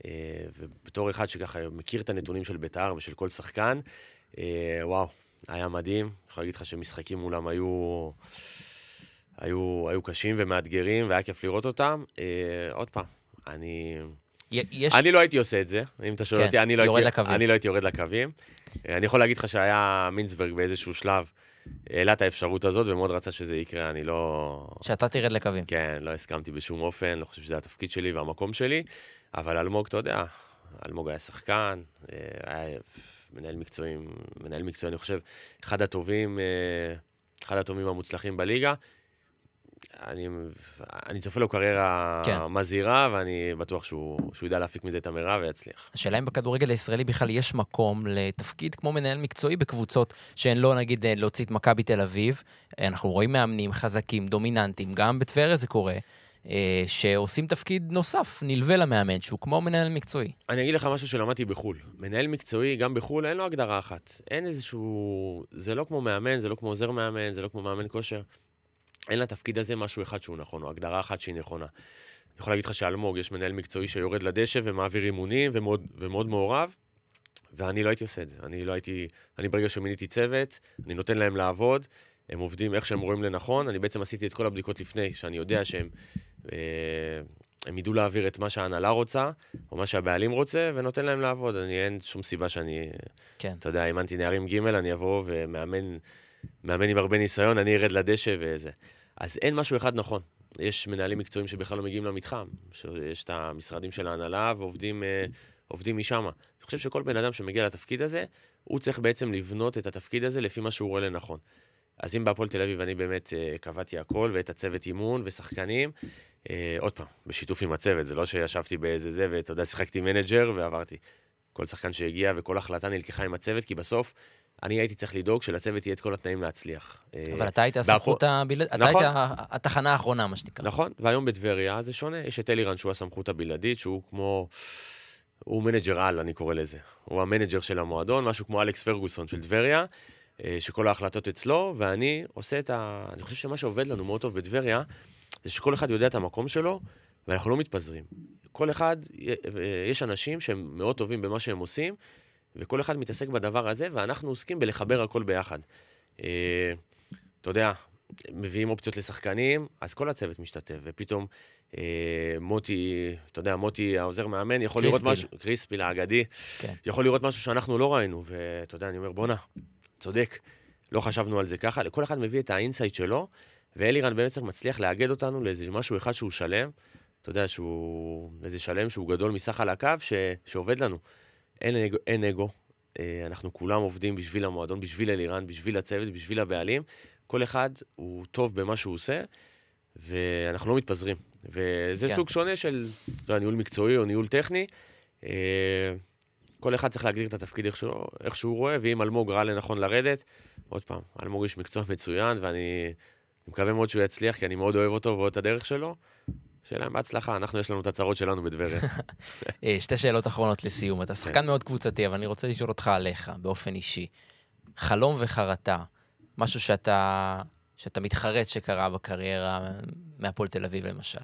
ובתור אחד שככה מכיר את הנתונים של בית"ר ושל כל שחקן, וואו, היה מדהים. אני יכול להגיד לך שמשחקים מולם היו קשים ומאתגרים, והיה כיף לראות אותם. עוד פעם, אני לא הייתי עושה את זה, אם אתה שואל אותי, אני לא הייתי יורד לקווים. אני יכול להגיד לך שהיה מינסברג באיזשהו שלב, העלה את האפשרות הזאת, ומאוד רצה שזה יקרה, אני לא... שאתה תרד לקווים. כן, לא הסכמתי בשום אופן, לא חושב שזה התפקיד שלי והמקום שלי, אבל אלמוג, אתה יודע, אלמוג היה שחקן, היה מנהל מקצועי, אני חושב, אחד הטובים המוצלחים בליגה. אני צופה לו קריירה מזהירה, ואני בטוח שהוא ידע להפיק מזה את המרב ויצליח. השאלה אם בכדורגל הישראלי בכלל יש מקום לתפקיד כמו מנהל מקצועי בקבוצות שהן לא, נגיד, להוציא את מכבי תל אביב. אנחנו רואים מאמנים חזקים, דומיננטיים, גם בטבריה זה קורה, שעושים תפקיד נוסף, נלווה למאמן, שהוא כמו מנהל מקצועי. אני אגיד לך משהו שלמדתי בחול. מנהל מקצועי, גם בחול, אין לו הגדרה אחת. אין איזשהו... זה לא כמו מאמן, זה לא כמו עוזר מאמן, זה לא כמו מאמן כושר. אין לתפקיד הזה משהו אחד שהוא נכון, או הגדרה אחת שהיא נכונה. אני יכול להגיד לך שאלמוג, יש מנהל מקצועי שיורד לדשא ומעביר אימונים ומאוד מעורב, ואני לא הייתי עושה את זה. אני ברגע שמיניתי צוות, אני נותן להם לעבוד, הם עובדים איך שהם רואים לנכון, אני בעצם עשיתי את כל הבדיקות לפני, שאני יודע שהם ידעו להעביר את מה שההנהלה רוצה, או מה שהבעלים רוצה, ונותן להם לעבוד. אין שום סיבה שאני, אתה יודע, אימנתי נערים ג' אני אבוא ומאמן עם הרבה ניסיון, אני ארד לדשא וזה. אז אין משהו אחד נכון. יש מנהלים מקצועיים שבכלל לא מגיעים למתחם, שיש את המשרדים של ההנהלה ועובדים משם. אני חושב שכל בן אדם שמגיע לתפקיד הזה, הוא צריך בעצם לבנות את התפקיד הזה לפי מה שהוא רואה לנכון. אז אם בהפועל תל אביב אני באמת קבעתי הכל, ואת הצוות אימון ושחקנים, עוד פעם, בשיתוף עם הצוות, זה לא שישבתי באיזה זה, ואתה יודע, שיחקתי מנג'ר ועברתי. כל שחקן שהגיע וכל החלטה נלקחה עם הצוות, כי בסוף אני הייתי צריך לדאוג שלצוות יהיה את כל התנאים להצליח. אבל אתה היית הסמכות הבלעדית, אתה היית התחנה האחרונה, מה שנקרא. נכון, והיום בטבריה זה שונה. יש את אלירן שהוא הסמכות הבלעדית, שהוא כמו... הוא מנג'ר על, אני קורא לזה. הוא המנג'ר של המועדון, משהו כמו אלכס פרגוסון של טבריה, שכל ההחלטות אצלו, ואני עושה אני חושב שמה שעובד לנו מאוד טוב בטבריה, זה שכל אחד יודע את המקום שלו, ואנחנו לא מתפזרים. כל אחד, יש אנשים שהם מאוד טובים במה שהם עושים, וכל אחד מתעסק בדבר הזה, ואנחנו עוסקים בלחבר הכל ביחד. אתה יודע, מביאים אופציות לשחקנים, אז כל הצוות משתתף, ופתאום מוטי, אתה יודע, מוטי העוזר מאמן, יכול לראות משהו, קריספיל האגדי, יכול לראות משהו שאנחנו לא ראינו, ואתה יודע, אני אומר, בונה, צודק, לא חשבנו על זה ככה, לכל אחד מביא את האינסייט שלו, ואלירן באמת מצליח לאגד אותנו לאיזה משהו אחד שהוא שלם, אתה יודע, איזה שלם שהוא גדול מסך על הקו, שעובד לנו. אין אגו, אנחנו כולם עובדים בשביל המועדון, בשביל אלירן, בשביל הצוות, בשביל הבעלים, כל אחד הוא טוב במה שהוא עושה, ואנחנו לא מתפזרים. וזה סוג שונה של ניהול מקצועי או ניהול טכני. כל אחד צריך להגדיר את התפקיד איך שהוא רואה, ואם אלמוג ראה לנכון לרדת, עוד פעם, אלמוג יש מקצוע מצוין, ואני מקווה מאוד שהוא יצליח, כי אני מאוד אוהב אותו ואוהב את הדרך שלו. שאלה בהצלחה, יש לנו את הצרות שלנו בדבריה. שתי שאלות אחרונות לסיום. אתה שחקן מאוד קבוצתי, אבל אני רוצה לשאול אותך עליך, באופן אישי. חלום וחרטה, משהו שאתה מתחרט שקרה בקריירה מהפועל תל אביב למשל.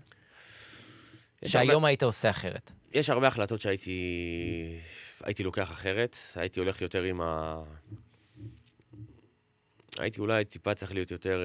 שהיום היית עושה אחרת. יש הרבה החלטות הייתי לוקח אחרת, הייתי הולך יותר הייתי אולי טיפה צריך להיות יותר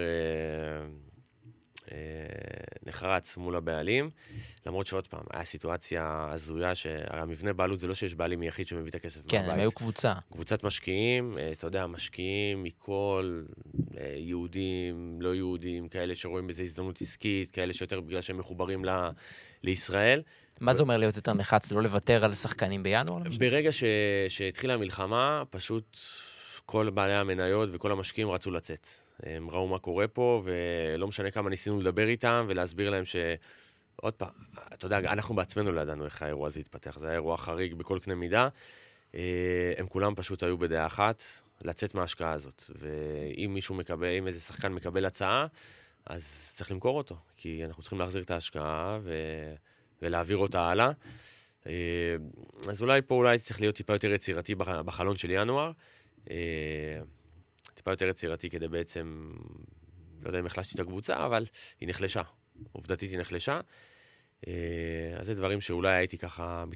נחרץ מול הבעלים, למרות שעוד פעם, היה סיטואציה הזויה שהמבנה בעלות זה לא שיש בעלים יחיד שמביא את הכסף מהבית. כן, הם היו קבוצה. קבוצת משקיעים, אתה יודע, משקיעים מכל, יהודים, לא יהודים, כאלה שרואים בזה הזדמנות עסקית, כאלה שיותר בגלל שהם מחוברים לישראל. מה זה אומר להיות יותר נחץ? לא לוותר על שחקנים בינואר? ברגע שהתחילה המלחמה, פשוט כל בעלי המניות וכל המשקיעים רצו לצאת. הם ראו מה קורה פה, ולא משנה כמה ניסינו לדבר איתם ולהסביר להם עוד פעם, אתה יודע, אנחנו בעצמנו לא ידענו איך האירוע הזה התפתח. זה היה אירוע חריג בכל קנה מידה. הם כולם פשוט היו בדעה אחת לצאת מההשקעה הזאת. ואם אם איזה שחקן מקבל הצעה, אז צריך למכור אותו, כי אנחנו צריכים להחזיר את ההשקעה ולהעביר אותה הלאה. אז אולי צריך להיות טיפה יותר יצירתי בחלון של ינואר. טיפה יותר יצירתי כדי בעצם, לא יודע אם החלשתי את הקבוצה, אבל היא נחלשה. עובדתית היא נחלשה. אז זה דברים שאולי הייתי ככה